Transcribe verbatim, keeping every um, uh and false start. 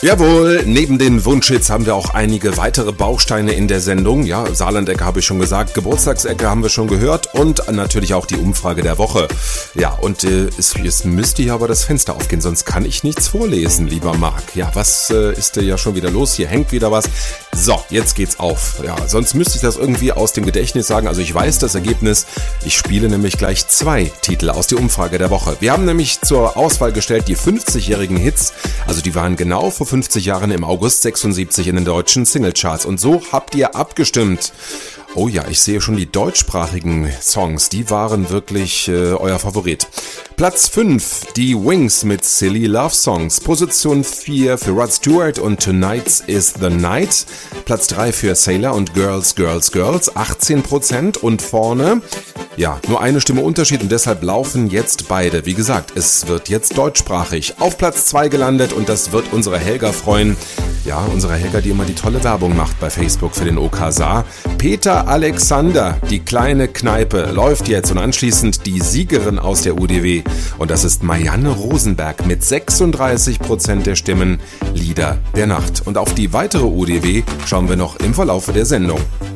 Jawohl, neben den Wunschhits haben wir auch einige weitere Bausteine in der Sendung. Ja, Saarland-Ecke habe ich schon gesagt, Geburtstagsecke haben wir schon gehört und natürlich auch die Umfrage der Woche. Ja, und äh, es, es müsste hier aber das Fenster aufgehen, sonst kann ich nichts vorlesen, lieber Marc. Ja, was äh, ist denn ja schon wieder los? Hier hängt wieder was. So, jetzt geht's auf. Ja, sonst müsste ich das irgendwie aus dem Gedächtnis sagen. Also ich weiß das Ergebnis. Ich spiele nämlich gleich zwei Titel aus der Umfrage der Woche. Wir haben nämlich zur Auswahl gestellt die fünfzigjährigen Hits. Also die waren genau vor fünfzig Jahren im August sechsundsiebzig in den deutschen Singlecharts. Und so habt ihr abgestimmt. Oh ja, ich sehe schon die deutschsprachigen Songs, die waren wirklich äh, euer Favorit. Platz fünf, die Wings mit Silly Love Songs. Position vier für Rod Stewart und Tonight's is the Night. Platz drei für Sailor und Girls, Girls, Girls, achtzehn Prozent. Und vorne, ja, nur eine Stimme Unterschied und deshalb laufen jetzt beide. Wie gesagt, es wird jetzt deutschsprachig. Auf Platz zwei gelandet und das wird unsere Helga freuen. Ja, unsere Helga, die immer die tolle Werbung macht bei Facebook für den O K Saar. Peter Alexander, die kleine Kneipe, läuft jetzt und anschließend die Siegerin aus der U D W. Und das ist Marianne Rosenberg mit sechsunddreißig Prozent der Stimmen, Lieder der Nacht. Und auf die weitere U D W schauen wir noch im Verlaufe der Sendung.